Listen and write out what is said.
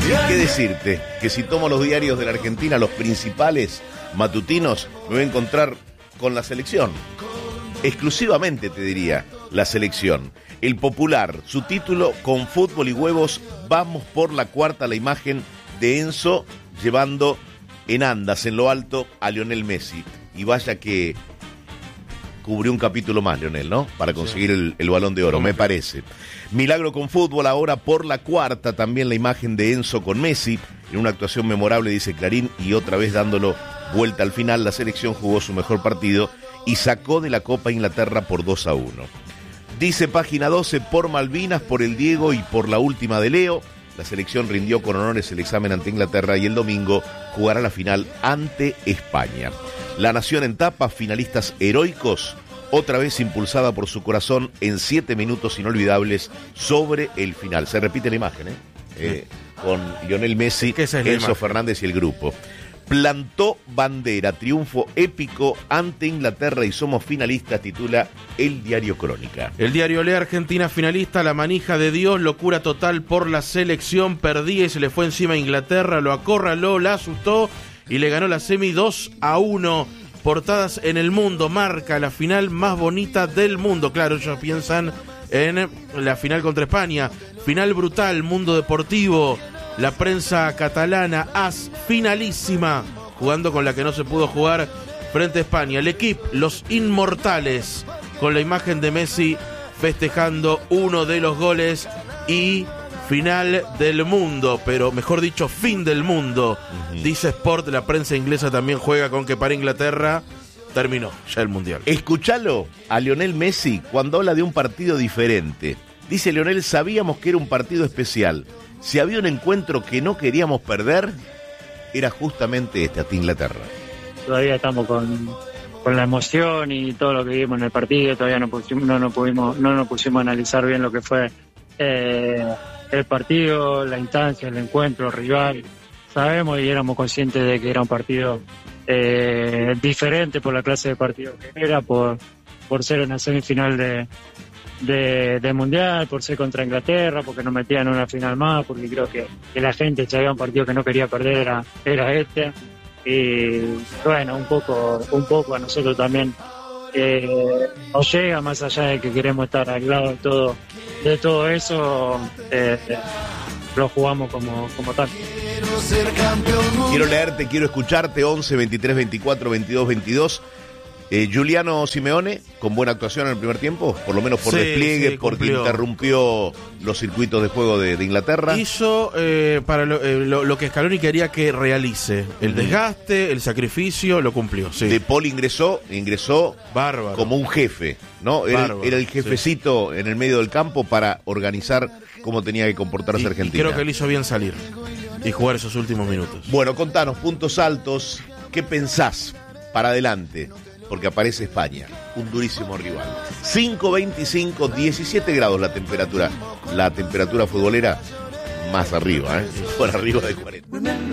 ¿Qué decirte? Que si tomo los diarios de la Argentina, los principales matutinos, me voy a encontrar con la selección. Exclusivamente, te diría, la selección. El Popular, su título, con fútbol y huevos, vamos por la cuarta, la imagen de Enzo llevando en andas, en lo alto, a Lionel Messi. Y vaya que cubrió un capítulo más, Lionel, ¿no? Para conseguir el Balón de Oro, me parece. Milagro con fútbol, ahora por la cuarta, también la imagen de Enzo con Messi, en una actuación memorable, dice Clarín, y otra vez dándolo vuelta al final, la selección jugó su mejor partido y sacó de la Copa Inglaterra por 2-1. Dice Página 12, por Malvinas, por el Diego y por la última de Leo, la selección rindió con honores el examen ante Inglaterra y el domingo jugará la final ante España. La Nación en tapa, finalistas heroicos, otra vez impulsada por su corazón en 7 minutos inolvidables sobre el final. Se repite la imagen, con Lionel Messi, Enzo Fernández y el grupo. Plantó bandera, triunfo épico ante Inglaterra y somos finalistas, titula el diario Crónica. El diario Olé, Argentina finalista, la manija de Dios, locura total por la selección, perdía y se le fue encima a Inglaterra, lo acorraló, la asustó y le ganó la semi 2-1. Portadas en El Mundo, marca la final más bonita del mundo. Claro, ellos piensan en la final contra España. Final brutal, Mundo Deportivo. La prensa catalana, as finalísima, jugando con la que no se pudo jugar frente a España. El equipo, los inmortales, con la imagen de Messi festejando uno de los goles y final del mundo, pero mejor dicho, fin del mundo. Dice Sport, la prensa inglesa también juega con que para Inglaterra terminó ya el Mundial. Escuchalo a Lionel Messi cuando habla de un partido diferente. Dice Lionel, sabíamos que era un partido especial. Si había un encuentro que no queríamos perder, era justamente este, ante Inglaterra. Todavía estamos con la emoción y todo lo que vimos en el partido. Todavía no nos pusimos a analizar bien lo que fue el partido, la instancia, el encuentro, el rival. Sabemos y éramos conscientes de que era un partido diferente por la clase de partido que era, por ser en la semifinal de Mundial, por ser contra Inglaterra, porque nos metían en una final más, porque creo que la gente ya había un partido que no quería perder, era este. Y bueno, un poco a nosotros también nos llega, más allá de que queremos estar al lado de todo eso, lo jugamos como tal. Quiero leerte, quiero escucharte, 11 23 24 22 22. Giuliano Simeone, con buena actuación en el primer tiempo, por lo menos por despliegue, porque interrumpió los circuitos de juego de Inglaterra. Hizo para lo que Scaloni quería que realice. El desgaste, el sacrificio, lo cumplió. Sí. De Paul ingresó bárbaro, como un jefe, ¿no? Era el jefecito en el medio del campo para organizar cómo tenía que comportarse Argentina. Y creo que le hizo bien salir y jugar esos últimos minutos. Bueno, contanos, puntos altos, ¿qué pensás para adelante? Porque aparece España, un durísimo rival. 5:25, 17 grados la temperatura futbolera, más arriba, por arriba de 40.